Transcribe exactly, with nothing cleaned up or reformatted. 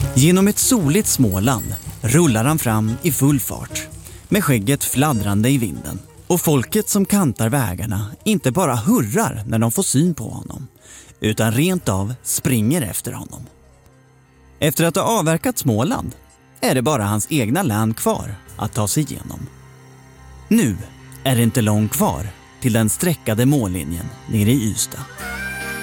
Genom ett soligt Småland rullar han fram i full fart, med skägget fladdrande i vinden. Och folket som kantar vägarna inte bara hurrar när de får syn på honom, utan rent av springer efter honom. Efter att ha avverkat Småland är det bara hans egna län kvar att ta sig igenom. Nu är det inte långt kvar till den sträckade mållinjen nere i Ystad.